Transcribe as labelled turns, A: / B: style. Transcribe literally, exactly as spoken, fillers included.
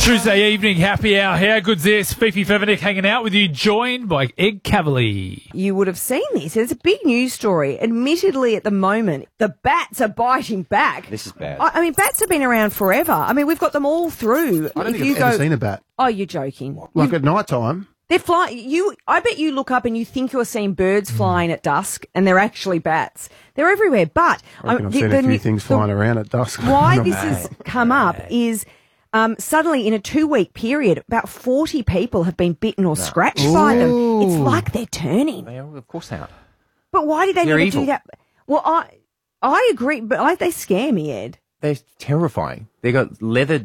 A: Tuesday evening happy hour. How good's this? Fifi Fevenik hanging out with you, joined by Egg Cavalier.
B: You would have seen this. It's a big news story. Admittedly, at the moment, the bats are biting back.
C: This is bad.
B: I, I mean, bats have been around forever. I mean, we've got them all through.
D: I don't
B: If
D: think
B: you
D: I've
B: go,
D: ever seen a bat.
B: Oh, you're joking.
D: Like at night time.
B: They're flying. You, I bet you look up and you think you're seeing birds flying at dusk, and they're actually bats. They're everywhere. But
D: I reckon
B: um,
D: I've
B: the-
D: seen
B: the-
D: a few
B: the-
D: things flying around at dusk.
B: Why
D: Not
B: this
D: bad.
B: has come up is um, suddenly in a two-week period, about forty people have been bitten or scratched by them. It's like they're turning.
C: They are, of course they are.
B: But why did they
C: They're
B: never
C: evil.
B: do that? Well, I I agree, but I, they scare me, Ed.
C: They're terrifying. They got leather